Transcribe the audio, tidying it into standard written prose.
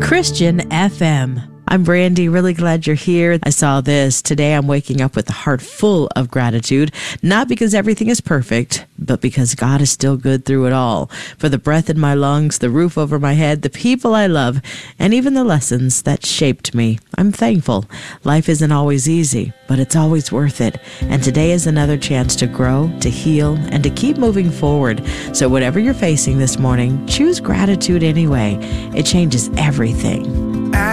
Christian FM. I'm Brandy, really glad you're here. I saw this. Today I'm waking up with a heart full of gratitude, not because everything is perfect, but because God is still good through it all. For the breath in my lungs, the roof over my head, the people I love, and even the lessons that shaped me. I'm thankful. Life isn't always easy, but it's always worth it. And today is another chance to grow, to heal, and to keep moving forward. So whatever you're facing this morning, choose gratitude anyway. It changes everything.